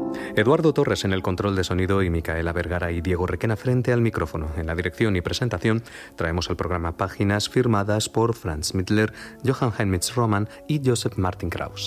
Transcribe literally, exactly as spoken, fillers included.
Eduardo Torres en el control de sonido y Micaela Vergara y Diego Requena frente al micrófono. En la dirección y presentación traemos al programa páginas firmadas por Franz Mittler, Johann Heinrich Roman y Joseph Martin Kraus.